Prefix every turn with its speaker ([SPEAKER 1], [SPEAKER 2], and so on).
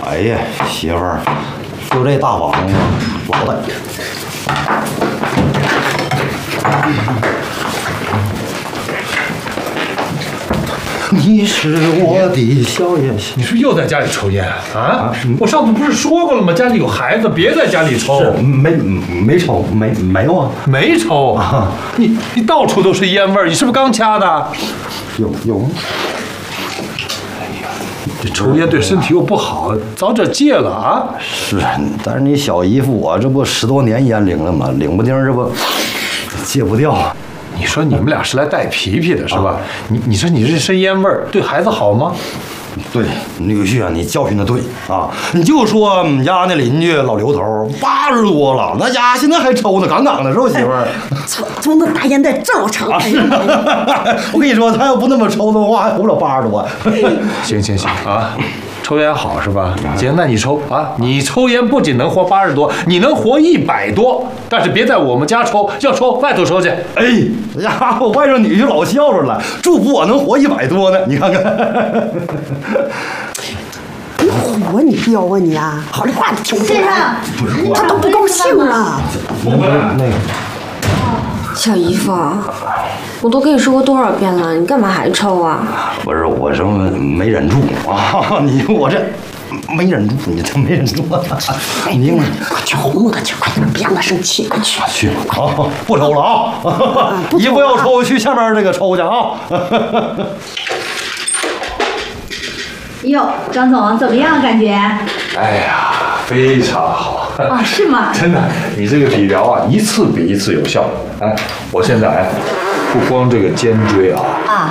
[SPEAKER 1] 哎呀，媳妇儿，就这大房子，老大。你是我的小野心。
[SPEAKER 2] 你是不是又在家里抽烟啊？我上次不是说过了吗？家里有孩子，别在家里抽。
[SPEAKER 1] 没抽，没有啊，
[SPEAKER 2] 没抽啊！你到处都是烟味儿，你是不是刚掐的？
[SPEAKER 1] 有。
[SPEAKER 2] 这抽烟对身体又不好，早点戒了啊！
[SPEAKER 1] 是，但是你小姨夫我这不10多年烟龄了吗？领不丁这不戒不掉。
[SPEAKER 2] 你说你们俩是来带皮皮的是吧？你说你这身烟味儿对孩子好吗？
[SPEAKER 1] 对，女婿啊，你教训的对啊！你就说我们家那邻居老刘头80多了，那家现在还抽呢，杠杠的，是不媳妇儿？
[SPEAKER 3] 从那大烟袋这么长。
[SPEAKER 1] 我跟你说，他要不那么抽的话，还活不了80多。
[SPEAKER 2] 行啊，抽烟好是吧？行，那你抽啊！你抽烟不仅能活80多，你能活100多，但是别在我们家抽，要抽外头抽去。
[SPEAKER 1] 哎呀，我外甥女婿老孝顺了，祝福我能活100多呢。你看看。
[SPEAKER 3] 你唬你彪啊你啊！好的话都听不出来，他都不高兴了。
[SPEAKER 1] 那个
[SPEAKER 4] 小姨夫，我都跟你说过多少遍了，你干嘛还抽啊？
[SPEAKER 1] 不是，我这没忍住啊！你说我这没忍住，你这没忍住。你
[SPEAKER 3] 快去哄哄他去，快别让他生气，快去。
[SPEAKER 1] 去啊！不抽了啊！一不要抽，去下面这个抽去啊！
[SPEAKER 5] 哟，张总怎么样？感觉？
[SPEAKER 2] 哎呀，非常好
[SPEAKER 5] 啊，是吗？
[SPEAKER 2] 真的，你这个理疗啊，一次比一次有效。哎，我现在不光这个肩椎啊